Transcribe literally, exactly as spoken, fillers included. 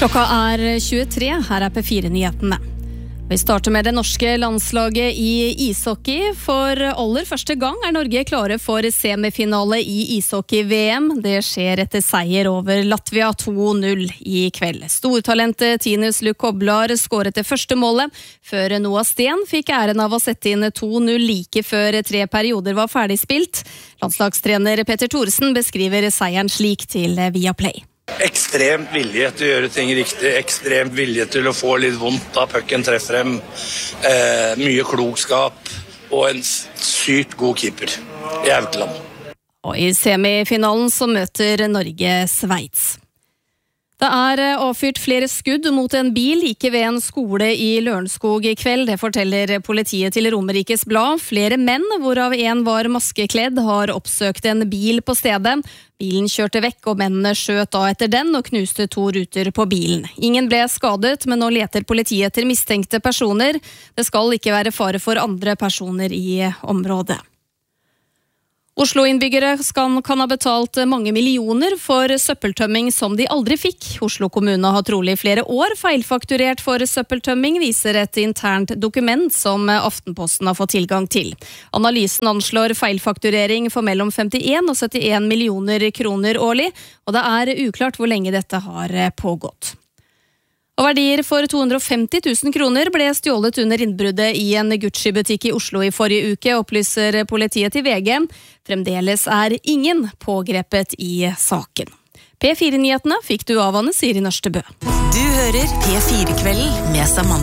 Klokka er tjuetre, her er P fire-nyhetene. Vi starter med det norske landslaget i ishockey. For aller første gang er Norge klare for semifinale i ishockey-V M. Det skjer etter seier over Latvia to null i kveld. Stortalentet Tinus Lukoblar skåret det første målet, før Noah Sten fikk æren av å sette inn to null like før tre perioder var ferdigspilt. Landslagstrener Petter Thoresen beskriver seieren slik til Viaplay. Ekstremt vilje til å gjøre ting riktig, ekstremt vilje til å få litt vondt da pucken treffer dem, eh, mye klokskap og en sykt god keeper i Aukland. Og i semifinalen så møter Norge Sveits. Det er avfyrt flere skudd mot en bil like ved en skole i Lørenskog i kveld. Det forteller politiet til Romerikes Blad. Flere menn, hvorav en var maskekledd, har oppsøkt en bil på stedet. Bilen kjørte vekk, og mennene skjøt da etter den og knuste to ruter på bilen. Ingen ble skadet, men nå leter politiet etter mistenkte personer. Det skal ikke være fare for andre personer i området. Oslo-innbyggere kan, kan ha betalt mange millioner for søppeltømming som de aldri fikk. Oslo kommune har trolig flere år feilfakturert for søppeltømming, viser et internt dokument som Aftenposten har fått tilgang til. Analysen anslår feilfakturering for mellom femtien og syttien millioner kroner årlig, og det er uklart hvor lenge dette har pågått. Og verdier for to hundre og femti tusen kroner ble stjålet under innbruddet i en Gucci-butikk i Oslo i forrige uke, opplyser politiet til V G. Fremdeles er ingen pågrepet i saken. P fire-nyhetene fikk du av Anne Siri Nørstebø. Du hører P fire-kvelden med Samantha.